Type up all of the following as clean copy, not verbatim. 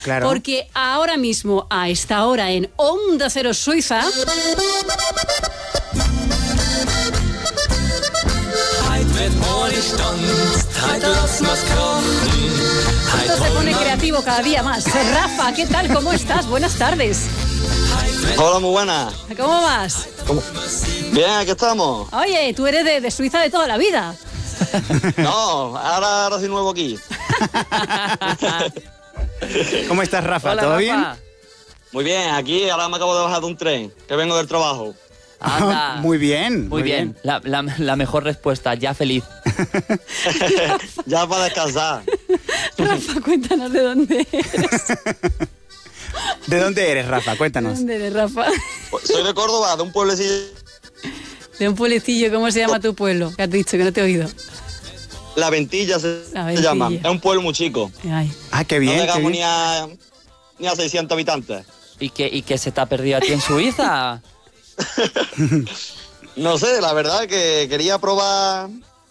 Claro. Porque ahora mismo, a esta hora, en Onda Cero Suiza... Esto se pone creativo cada día más. Rafa, ¿qué tal? ¿Cómo estás? Buenas tardes. Hola, muy buena. ¿Cómo vas? Bien, aquí estamos. Oye, tú eres de Suiza de toda la vida. No, ahora soy nuevo aquí. ¿Cómo estás, Rafa? Hola, ¿Todo Rafa. bien? Muy bien, aquí ahora me acabo de bajar de un tren, que vengo del trabajo. Anda. Muy bien. Muy bien. La mejor respuesta, ya feliz. Ya para descansar. Rafa, cuéntanos de dónde eres. ¿De dónde eres, Rafa? ¿De Cuéntanos. dónde eres, Rafa? Soy de Córdoba, de un pueblecillo. De un pueblecillo, ¿cómo se llama tu pueblo? Que has dicho, que no te he oído. La Ventilla se La Ventilla. llama. Es un pueblo muy chico. Ay. Ah, qué No bien. qué llegamos bien. ni a 600 habitantes. ¿Y qué se te ha perdido a ti en Suiza? No sé, la verdad que quería probar...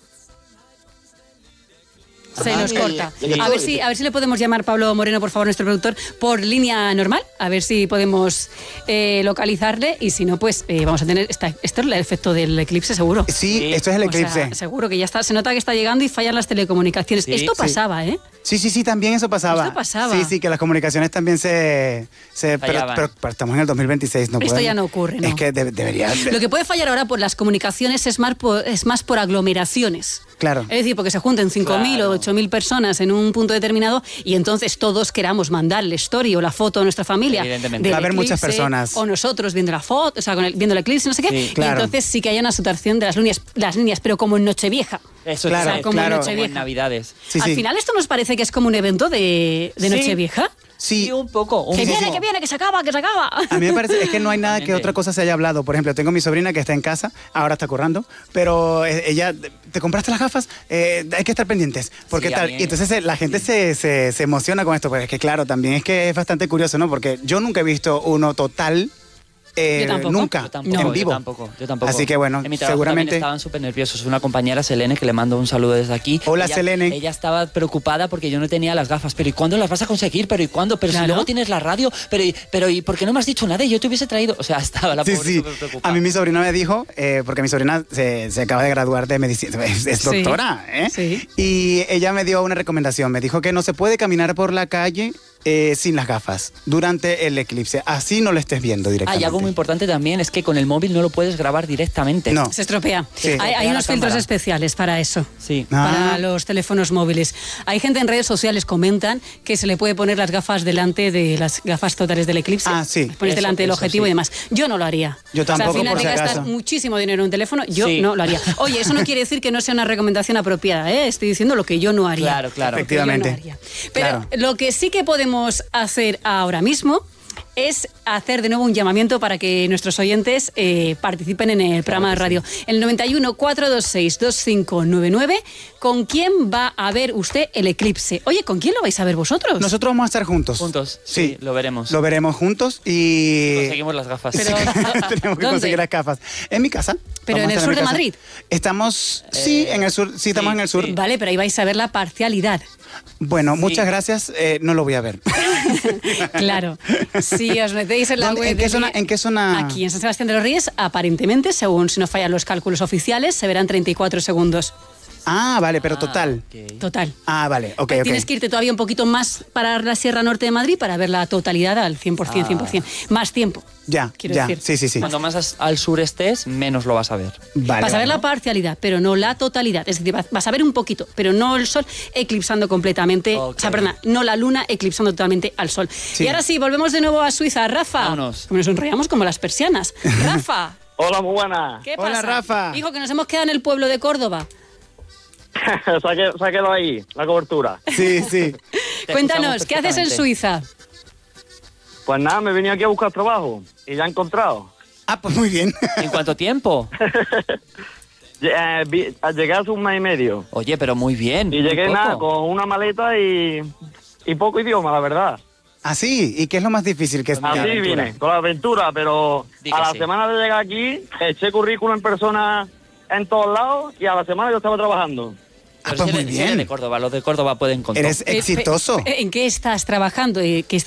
Se nos Sí, corta. sí. A ver si le podemos llamar Pablo Moreno, por favor, nuestro productor, por línea normal. A ver si podemos localizarle. Y si no, pues vamos a tener... Esto es el efecto del eclipse, seguro. Sí, esto es el O sea, eclipse. seguro que ya está. Se nota que está llegando y fallan las telecomunicaciones. Sí, Esto sí. pasaba, ¿eh? Sí, también eso pasaba. Esto pasaba. Sí, que las comunicaciones también pero Fallaban. estamos en el 2026, no Esto podemos. ya no ocurre, ¿no? Es que debería... Lo que puede fallar ahora por las comunicaciones es más por aglomeraciones. Claro. Es decir, porque se junten 5.000 Claro. o 8.000 personas en un punto determinado y entonces todos queramos mandar el story o la foto a nuestra familia. Evidentemente. del Va a haber muchas eclipse, personas. O nosotros viendo la foto, o sea, viendo el eclipse, no sé qué. Sí, claro. Y entonces sí que hay una saturación de las líneas, pero como en Nochevieja. Eso Claro, es como claro. Nochevieja. en Navidades. Sí, Al sí. final esto nos parece que es como un evento de Sí. Nochevieja. Sí, un poco. Que sí, viene, sí. que viene, que se acaba, que se acaba. a mí me parece, es que no hay nada que Totalmente. otra cosa se haya hablado. Por ejemplo, tengo mi sobrina que está en casa, ahora está currando, pero ella, ¿te compraste las gafas? Hay que estar pendientes. Porque Sí, a tal. mí- Y entonces la gente se emociona con esto, pero es que claro, también es que es bastante curioso, ¿no? Porque yo nunca he visto uno total. Yo tampoco. Nunca, Yo tampoco, en vivo. Yo tampoco. Así que bueno, en mi trabajo seguramente... también estaban súper nerviosos. Una compañera, Selene, que le mando un saludo desde aquí. Hola, Selene. Ella estaba preocupada porque yo no tenía las gafas. ¿Pero y cuándo las vas a conseguir? ¿Pero y cuándo? Pero Claro. si luego tienes la radio. ¿Pero y por qué no me has dicho nada? Yo te hubiese traído... O sea, estaba la Sí, pobre sí. súper preocupada. A mí mi sobrina me dijo, porque mi sobrina se acaba de graduar de medicina, es Sí. doctora, ¿eh? Sí. Y ella me dio una recomendación, me dijo que no se puede caminar por la calle sin las gafas durante el eclipse, así no lo estés viendo Ah, directamente. y algo muy importante también es que con el móvil no lo puedes grabar directamente. No. Se estropea. Sí. Hay La unos filtros cámara. especiales para eso. Sí. Ah. Para los teléfonos móviles. Hay gente en redes sociales comentan que se le puede poner las gafas delante de las gafas totales del eclipse. Ah, sí. Las pones Eso, delante del eso, objetivo sí. y demás. Yo no lo haría. Yo tampoco, O sea, al final por si te gastas acaso. muchísimo dinero en un teléfono. Yo Sí. no lo haría. Oye, eso no quiere decir que no sea una recomendación apropiada, ¿eh? Estoy diciendo lo que yo no haría. Claro, claro. Lo que yo no Efectivamente. haría. Pero Claro. lo que sí que podemos hacer ahora mismo es hacer de nuevo un llamamiento para que nuestros oyentes participen en el programa de radio. El 91 426 2599. ¿Con quién va a ver usted el eclipse? Oye, ¿con quién lo vais a ver vosotros? Nosotros vamos a estar juntos. Juntos, Sí, sí, lo veremos. Lo veremos juntos y... Conseguimos las gafas. Pero, Tenemos que ¿dónde? conseguir las gafas. En mi casa. ¿Pero Vamos en a el estar sur mi de casa. Madrid? Estamos, sí, en el sur, sí, estamos en el sur. sí. Vale, pero ahí vais a ver la parcialidad. Bueno, muchas gracias, no lo voy a ver. Claro. Si os metéis en la ¿Dónde- web... en qué zona? Aquí, en San Sebastián de los Reyes, aparentemente, según si no fallan los cálculos oficiales, se verán 34 segundos. Ah, vale, pero total. Ok. Total. Ah, vale, ok, ok. Tienes que irte todavía un poquito más para la Sierra Norte de Madrid para ver la totalidad al 100%, 100%. Más tiempo. Ya, quiero ya, decir. sí. Cuanto más al sur estés, menos lo vas a ver. Vale, Vas a ver vale. la parcialidad, pero no la totalidad. Es decir, vas a ver un poquito, pero no el sol eclipsando completamente. Ok. O sea, perdona, no la luna eclipsando totalmente al sol. Sí. Y ahora sí, volvemos de nuevo a Suiza. Rafa. Vámonos. Como nos sonreíamos como las persianas. Rafa. Hola, muy buena. ¿Qué Hola, pasa? Rafa. Hijo, que nos hemos quedado en el pueblo de Córdoba. se ha quedado ahí la cobertura. Sí. Te Cuéntanos, escuchamos ¿qué haces en perfectamente. Suiza? Pues nada, me he venido aquí a buscar trabajo y ya he encontrado. Ah, pues muy bien. ¿En cuánto tiempo? Llegué hace un mes y medio. Oye, pero muy bien. Y llegué muy nada poco. con una maleta y poco idioma, la verdad. Ah, sí. ¿Y qué es lo más difícil que es? Así aventura. vine, con la aventura, pero Di que a la sí. semana de llegar aquí, eché currículum en persona en todos lados y a la semana yo estaba trabajando. Ah, Pero pues si muy eres de bien. Córdoba, los de Córdoba pueden contar. Eres exitoso. ¿En qué estás trabajando? ¿Qué estás